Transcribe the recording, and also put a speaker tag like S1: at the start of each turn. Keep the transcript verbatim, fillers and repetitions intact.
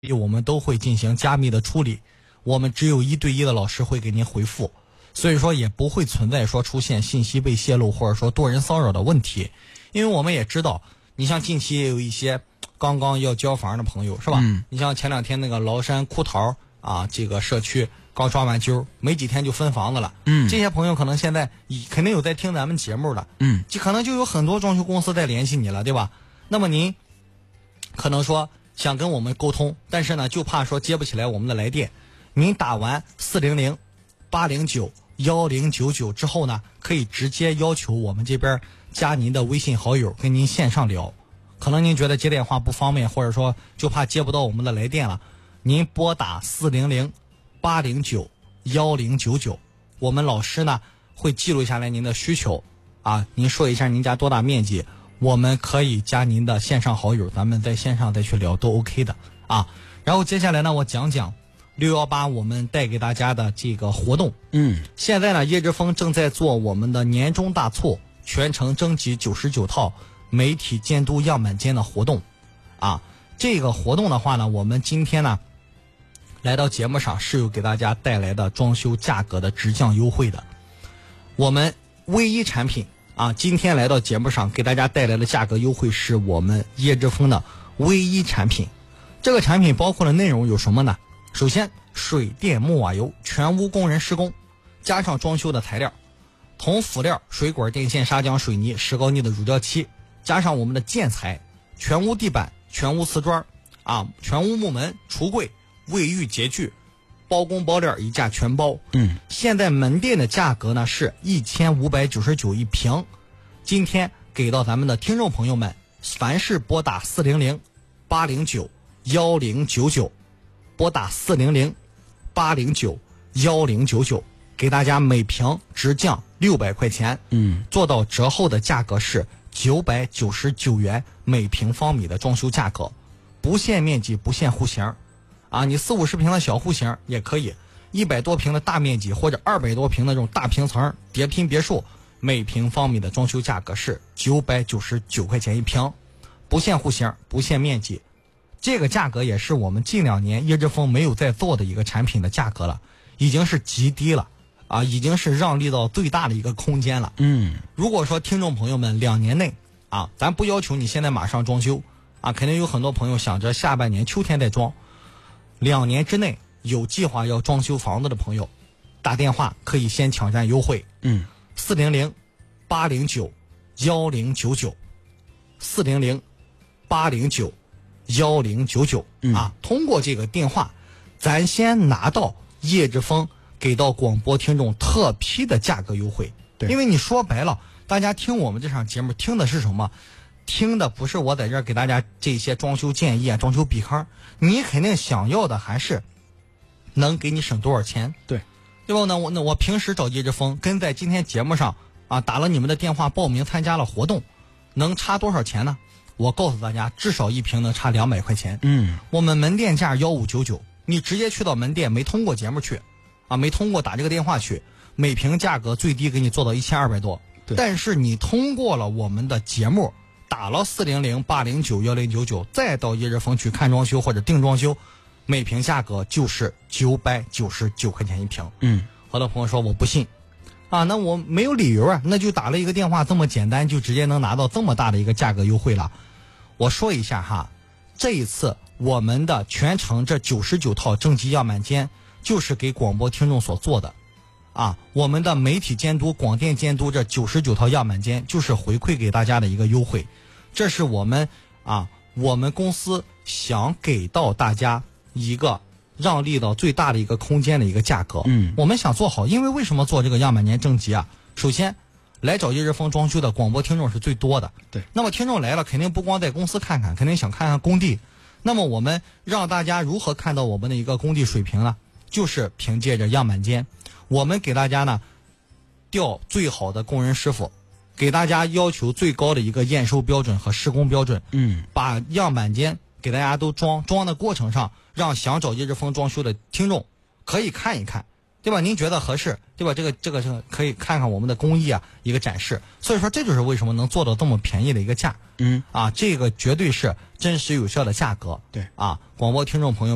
S1: 我们都会进行加密的处理，我们只有一对一的老师会给您回复，所以说也不会存在说出现信息被泄露或者说多人骚扰的问题。因为我们也知道，你像近期也有一些刚刚要交房的朋友是吧、嗯、你像前两天那个崂山枯桃啊，这个社区刚抓完阄，没几天就分房子了。嗯，这些朋友可能现在肯定有在听咱们节目的，嗯，就可能就有很多装修公司在联系你了，对吧？那么您可能说想跟我们沟通，但是呢就怕说接不起来我们的来电。您打完四零零八零九幺零九九之后呢，可以直接要求我们这边加您的微信好友，跟您线上聊。可能您觉得接电话不方便，或者说就怕接不到我们的来电了，您拨打四零零八零九幺零九九，我们老师呢会记录下来您的需求啊，您说一下您家多大面积，我们可以加您的线上好友，咱们在线上再去聊都 OK 的啊。然后接下来呢，我讲讲六一八我们带给大家的这个活动。嗯，现在呢，叶之峰正在做我们的年终大促，全程征集九十九套媒体监督样板间的活动啊。这个活动的话呢，我们今天呢来到节目上是有给大家带来的装修价格的直降优惠的。我们唯一产品啊，今天来到节目上给大家带来的价格优惠是我们叶之峰的唯一产品。这个产品包括的内容有什么呢？首先，水电木瓦油全屋工人施工，加上装修的材料，铜辅料、水管、电线、砂浆、水泥、石膏泥的乳胶漆，加上我们的建材，全屋地板、全屋瓷砖啊，全屋木门、橱柜、卫浴洁具，包工包料一价全包。嗯，现在门店的价格呢是一千五百九十九一平。今天给到咱们的听众朋友们，凡是拨打四零零八零九幺零九九。拨打四零零八零九幺零九九，给大家每平直降六百块钱，嗯，做到折后的价格是九百九十九元每平方米的装修价格，不限面积，不限户型，啊，你四五十平的小户型也可以，一百多平的大面积或者二百多平的这种大平层叠拼别墅，每平方米的装修价格是九百九十九块钱一平，不限户型，不限面积。这个价格也是我们近两年叶之峰没有在做的一个产品的价格了，已经是极低了啊，已经是让利到最大的一个空间了。嗯，如果说听众朋友们两年内啊，咱不要求你现在马上装修啊，肯定有很多朋友想着下半年秋天再装，两年之内有计划要装修房子的朋友，打电话可以先抢占优惠。嗯，四零零八零九幺零九九，四零零八零九。幺零九九啊，通过这个电话，咱先拿到叶之峰给到广播听众特批的价格优惠。对，因为你说白了，大家听我们这场节目听的是什么？听的不是我在这儿给大家这些装修建议啊、装修避坑，你肯定想要的还是能给你省多少钱。对，对吧？那我那我平时找叶之峰，跟在今天节目上啊打了你们的电话报名参加了活动，能差多少钱呢？我告诉大家，至少一瓶能差两百块钱。嗯，我们门店价幺五九九，你直接去到门店，没通过节目去，啊，没通过打这个电话去，每瓶价格最低给你做到一千二百多。对，但是你通过了我们的节目，打了四零零八零九幺零九九，再到叶之峰去看装修或者定装修，每瓶价格就是九百九十九块钱一瓶。嗯，好多朋友说我不信，啊，那我没有理由啊，那就打了一个电话，这么简单就直接能拿到这么大的一个价格优惠了。我说一下哈，这一次我们的全程这九十九套征集样板间就是给广播听众所做的，啊，我们的媒体监督、广电监督这九十九套样板间就是回馈给大家的一个优惠，这是我们啊我们公司想给到大家一个让利到最大的一个空间的一个价格。嗯，我们想做好，因为为什么做这个样板间征集啊？首先，来找叶之峰装修的广播听众是最多的。对，那么听众来了，肯定不光在公司看看，肯定想看看工地。那么我们让大家如何看到我们的一个工地水平呢？就是凭借着样板间，我们给大家呢调最好的工人师傅，给大家要求最高的一个验收标准和施工标准。嗯，把样板间给大家都装装的过程上，让想找叶之峰装修的听众可以看一看。对吧？您觉得合适，对吧？这个这个是可以看看我们的工艺啊，一个展示。所以说，这就是为什么能做到这么便宜的一个价。嗯，啊，这个绝对是真实有效的价格。对，啊，广播听众朋友们。